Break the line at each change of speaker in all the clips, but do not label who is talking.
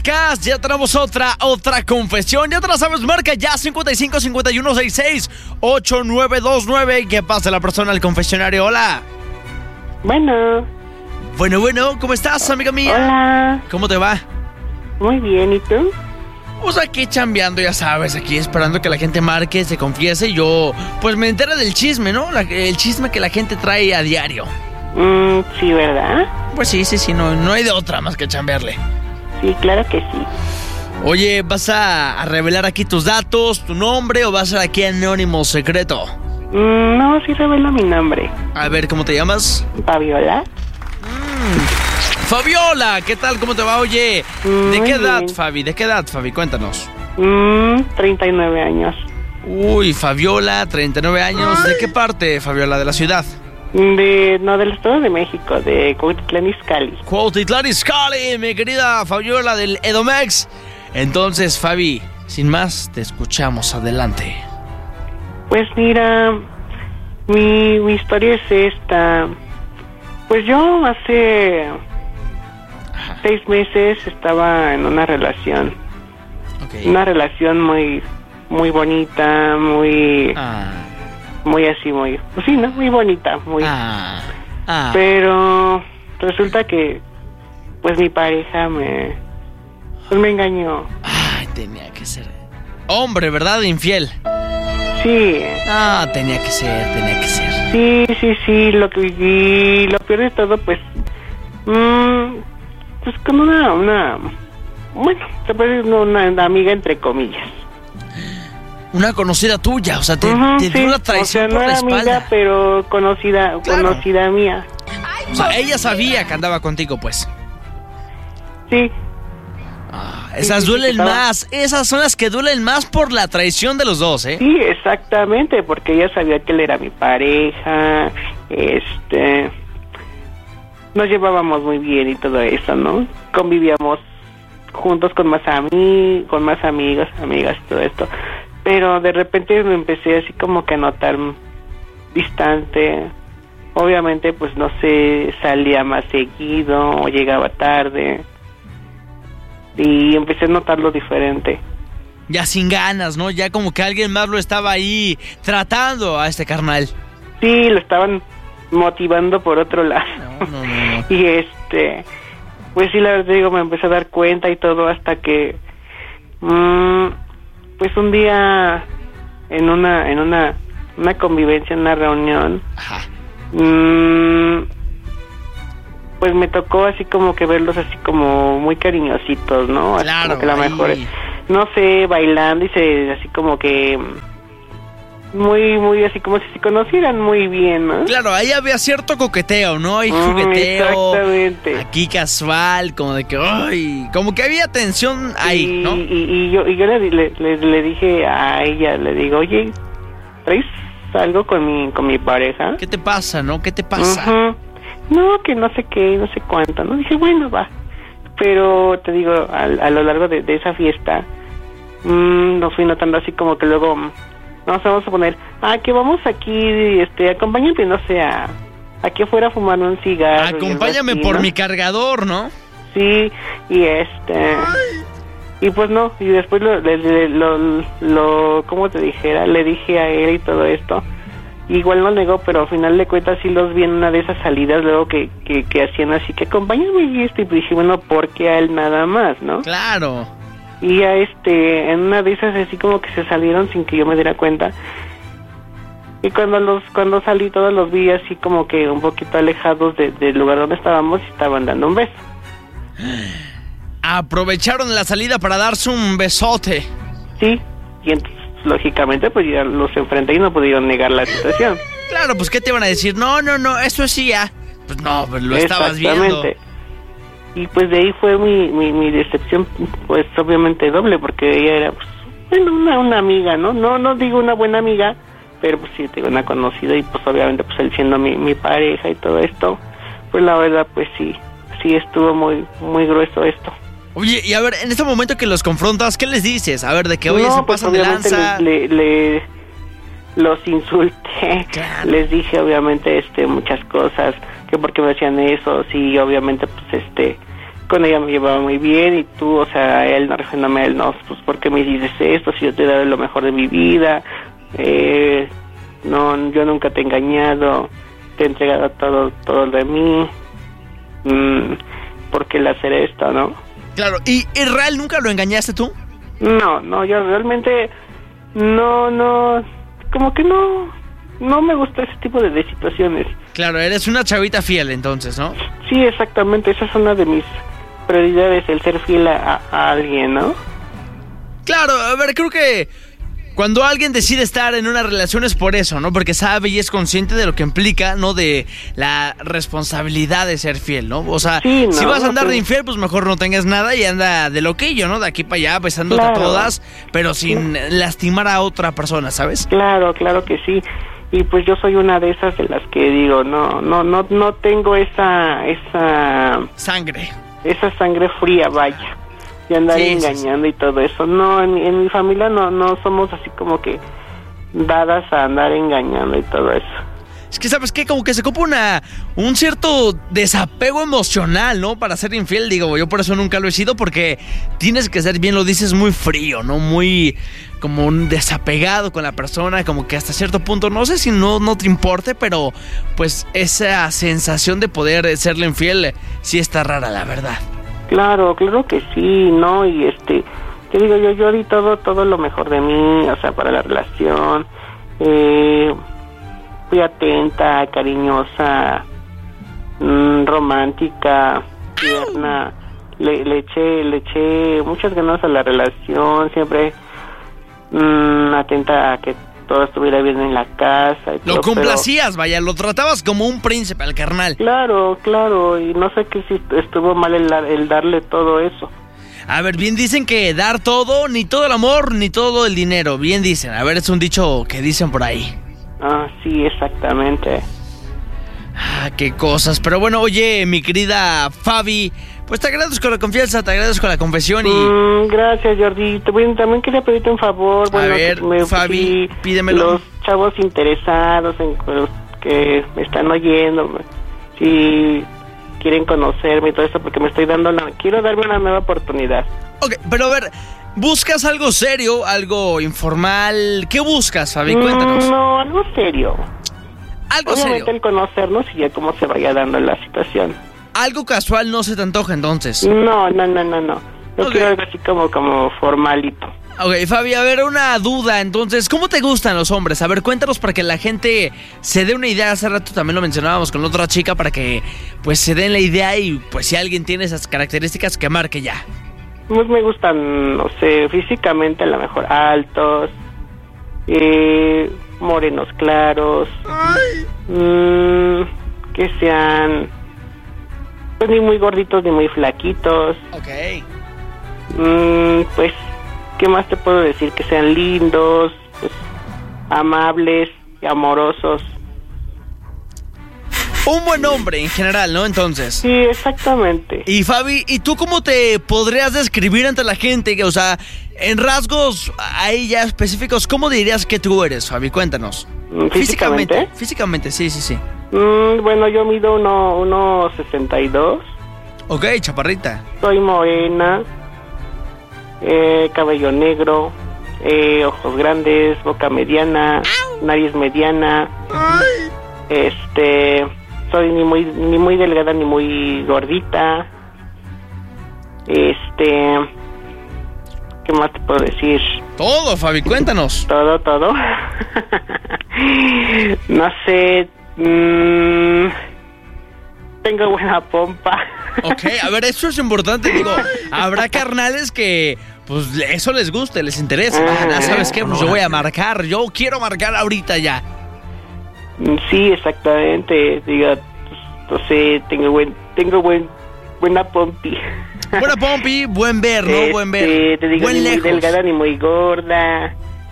marcas, ya tenemos otra confesión. Ya te la sabes, marca ya 55 51 66 8929. ¿Qué pasa la persona del confesionario? Hola.
Bueno,
¿cómo estás, amiga mía?
hola.
¿Cómo te va?
Muy bien, ¿y tú?
Pues aquí chambeando, ya sabes, aquí esperando que la gente marque, se confiese y yo, pues me entere del chisme, ¿no? El chisme que la gente trae a diario.
Sí, ¿verdad?
Pues sí, no hay de otra más que chambearle.
Sí, claro que sí.
Oye, ¿vas a revelar aquí tus datos, tu nombre o vas a ser aquí anónimo secreto?
No, sí revela mi nombre.
A ver, ¿cómo te llamas?
¿Fabiola?
Fabiola, ¿qué tal? ¿Cómo te va? Oye, ¿de qué edad,
bien.
Fabi? ¿De qué edad, Fabi? Cuéntanos.
39 años.
Uy, Fabiola, 39 años. ¿De qué parte, Fabiola? ¿De la ciudad?
Del Estado de México, de Cuautitlán Izcalli.
Cuautitlán Izcalli, mi querida Fabiola del Edomex. Entonces, Fabi, sin más, te escuchamos. Adelante.
Pues mira, mi historia es esta. Pues yo hace 6 meses estaba en una relación.
Okay.
Una relación muy bonita, muy así, pues sí, ¿no? Muy bonita, muy. Pero resulta que, pues mi pareja me engañó.
Ay, tenía que ser hombre, ¿verdad? Infiel.
Sí.
Tenía que ser.
Sí, lo peor de todo, pues, pues con una, bueno, se puede decir una amiga entre comillas.
Una conocida tuya, o sea, te dio una traición, o sea, por la espalda.
No era amiga, pero conocida mía.
O sea, ella sabía que andaba contigo, pues.
Sí.
Esas duelen más, esas son las que duelen más por la traición de los dos, ¿eh?
Sí, exactamente, porque ella sabía que él era mi pareja, nos llevábamos muy bien y todo eso, ¿no? Convivíamos juntos con más amigos, amigas, todo esto. Pero de repente me empecé así como que a notar distante. Obviamente, pues no sé, salía más seguido o llegaba tarde. Y empecé a notarlo diferente.
Ya sin ganas, ¿no? Ya como que alguien más lo estaba ahí tratando a este carnal.
Sí, lo estaban motivando por otro lado.
No.
Y pues sí, la verdad digo, me empecé a dar cuenta y todo hasta que pues un día en una convivencia, en una reunión, pues me tocó así como que verlos así como muy cariñositos, ¿no?
Claro,
así como que la mejor, no sé, bailando y así como que muy así como si se conocieran muy bien, ¿no?
Claro, ahí había cierto coqueteo, ¿no? Y jugueteo.
Exactamente.
Aquí casual, como de que, ay, como que había tensión ahí, ¿no?
Y yo le dije a ella, le digo, oye, ¿traes algo con mi pareja?
¿Qué te pasa, no? ¿Qué te pasa?
No, que no sé qué, no sé cuánto, ¿no? Dije, bueno, va. Pero te digo, a lo largo de esa fiesta, nos fui notando así como que luego nos vamos a poner, que vamos aquí, acompáñame, no sé, aquí afuera a fumar un cigarro.
Acompáñame
así,
por
¿no?
mi cargador, ¿no?
Sí, y y pues no, y después ¿cómo te dijera? Le dije a él y todo esto. Igual no negó, pero al final de cuentas sí los vi en una de esas salidas luego que hacían así, que acompáñame y y dije, bueno, ¿por qué a él nada más, no?
Claro.
Y ya en una de esas así como que se salieron sin que yo me diera cuenta. Y cuando salí todos los vi así como que un poquito alejados del lugar donde estábamos y estaban dando un beso.
Aprovecharon la salida para darse un besote.
Sí, y entonces lógicamente pues ya los enfrenté y no pudieron negar la situación.
Claro, pues ¿qué te iban a decir? No, eso sí ya. Pues no, pues lo estabas viendo.
Y pues de ahí fue mi decepción, pues obviamente doble, porque ella era, pues, bueno, una amiga, ¿no? No digo una buena amiga, pero pues sí, tengo una conocida y pues obviamente pues él siendo mi pareja y todo esto, pues la verdad pues sí estuvo muy grueso esto.
Oye, y a ver, en este momento que los confrontas, ¿qué les dices? A ver, de que, oye, se
pues
pasan de lanza.
Los insulté, claro. Les dije obviamente muchas cosas, que porque me hacían eso, sí, obviamente pues con ella me llevaba muy bien y tú, o sea, él no refiriéndome a él, no, pues ¿por qué me dices esto? Si yo te he dado lo mejor de mi vida, no, yo nunca te he engañado, te he entregado todo de mí, ¿por qué el hacer esto, no?
Claro, ¿y Israel nunca lo engañaste tú?
No, yo realmente no, como que no me gusta ese tipo de situaciones.
Claro, eres una chavita fiel entonces, ¿no?
Sí, exactamente, esa es una de mis prioridades, el ser fiel a alguien, ¿no?
Claro, a ver, creo que cuando alguien decide estar en una relación es por eso, ¿no? Porque sabe y es consciente de lo que implica, ¿no? De la responsabilidad de ser fiel, ¿no? O sea,
sí,
si vas a andar de infiel, pues mejor no tengas nada y anda de loquillo, ¿no? De aquí para allá, besándote a todas, pero sin lastimar a otra persona, ¿sabes?
Claro que sí. Y pues yo soy una de esas de las que digo, no tengo esa
sangre.
Esa sangre fría, vaya. Y andar engañando y todo eso. No, en mi familia no somos así como que dadas a andar engañando y todo eso.
Es que, ¿sabes qué? Como que se ocupa un cierto desapego emocional, ¿no? Para ser infiel, digo, yo por eso nunca lo he sido, porque tienes que ser, bien lo dices, muy frío, ¿no? Muy como un desapegado con la persona, como que hasta cierto punto, no sé si no te importe, pero pues esa sensación de poder serle infiel sí está rara, la verdad.
Claro que sí, ¿no? Y te digo, yo di todo lo mejor de mí, o sea, para la relación, fui atenta, cariñosa, romántica, tierna, le eché muchas ganas a la relación, siempre atenta a que todo estuviera bien en la casa y todo.
Lo complacías, vaya, lo tratabas como un príncipe al carnal.
Claro, y no sé qué si estuvo mal el darle todo eso.
A ver, bien dicen que dar todo, ni todo el amor, ni todo el dinero, bien dicen. A ver, es un dicho que dicen por ahí.
Ah, sí, exactamente.
Ah, qué cosas. Pero bueno, oye, mi querida Fabi, pues te agradezco la confianza, te agradezco la confesión y...
gracias, Jordi. También quería pedirte un favor.
Bueno, a ver, Fabi, pídemelo.
Los chavos interesados en los que me están oyendo, si quieren conocerme y todo eso, porque quiero darme una nueva oportunidad.
Ok, pero a ver, ¿buscas algo serio, algo informal? ¿Qué buscas, Fabi? Cuéntanos.
No, algo serio.
Obviamente
serio. El conocernos y ya cómo se vaya dando la situación.
Algo casual no se te antoja entonces.
No. Yo quiero algo así como formalito.
Ok, Fabi, a ver, una duda entonces, ¿cómo te gustan los hombres? A ver, cuéntanos para que la gente se dé una idea. Hace rato también lo mencionábamos con la otra chica, para que pues se den la idea y pues si alguien tiene esas características que marque ya.
Pues me gustan, no sé, físicamente a lo mejor altos, morenos claros, que sean pues ni muy gorditos ni muy flaquitos.
Ok.
Pues, ¿qué más te puedo decir? Que sean lindos, pues, amables y amorosos.
Un buen hombre en general, ¿no? Entonces.
Sí, exactamente.
Y Fabi, ¿y tú cómo te podrías describir ante la gente? O sea, en rasgos ahí ya específicos, ¿cómo dirías que tú eres, Fabi? Cuéntanos.
¿Físicamente?
Físicamente, sí.
Bueno, yo mido 1.62.
Ok, chaparrita.
Soy morena, cabello negro, ojos grandes, boca mediana, nariz mediana. Soy ni muy delgada ni muy gordita. ¿Qué más te puedo decir?
Todo, Fabi, cuéntanos.
Todo. No sé. Tengo buena pompa.
Ok, a ver, eso es importante, digo. Habrá carnales que, pues, eso les guste, les interesa. ¿Sabes qué? Pues yo voy a marcar. Yo quiero marcar ahorita ya.
Sí, exactamente. Digo, no sé, tengo buena pompi.
Buena pompi, buen ver, ¿no? Buen ver.
Te digo,
buen
ni
lejos.
Muy delgada ni muy gorda.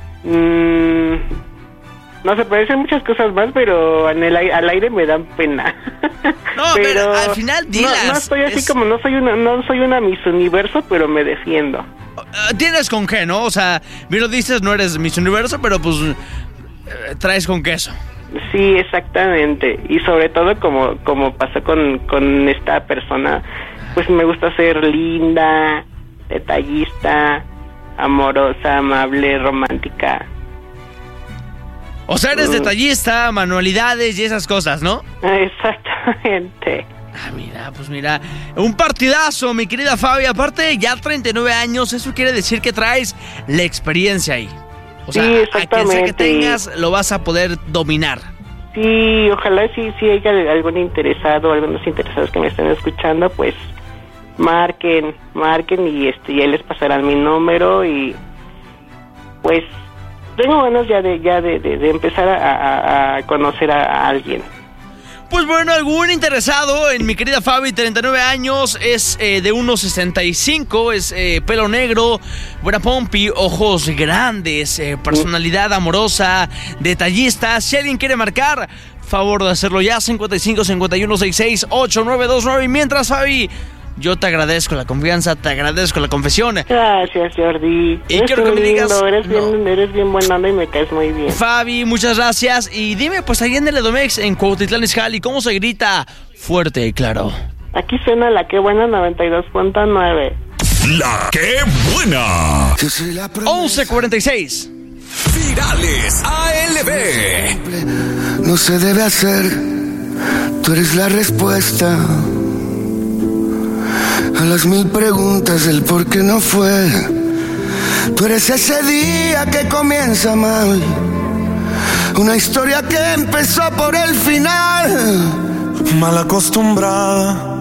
No se parecen muchas cosas más, pero al aire me dan pena.
No, pero al final dilas.
No estoy así como no soy una Miss Universo, pero me defiendo.
Tienes con qué, ¿no? O sea, bien lo dices, no eres Miss Universo, pero pues traes con queso.
Sí, exactamente. Y sobre todo como pasó con esta persona, pues me gusta ser linda, detallista, amorosa, amable, romántica.
O sea, eres detallista, manualidades y esas cosas, ¿no?
Exactamente.
Pues mira, un partidazo, mi querida Fabi. Aparte, ya 39 años, eso quiere decir que traes la experiencia ahí. O sea,
sí, exactamente.
A quien sea que tengas, lo vas a poder dominar.
Sí, ojalá sí haya algún interesado, algunos interesados que me estén escuchando, pues marquen y ya les pasarán mi número y pues tengo ganas ya de empezar a conocer a alguien.
Pues bueno, algún interesado en mi querida Fabi, 39 años, es de 1.65, es pelo negro, buena pompi, ojos grandes, personalidad amorosa, detallista. Si alguien quiere marcar, favor de hacerlo ya, 55 51 66 8929. Y mientras, Fabi, yo te agradezco la confianza, te agradezco la confesión.
Gracias, Jordi.
Y quiero que me digas...
Eres bien buena onda y me caes muy bien.
Fabi, muchas gracias. Y dime, pues ahí en el Edomex, en Cuautitlán Izcalli, ¿cómo se grita? Fuerte y claro.
Aquí suena la que buena 92.9.
La que buena.
11:46.
Virales ALB.
No se debe hacer. Tú eres la respuesta a las 1000 preguntas del por qué no fue. Tú eres ese día que comienza mal, una historia que empezó por el final.
Mal acostumbrada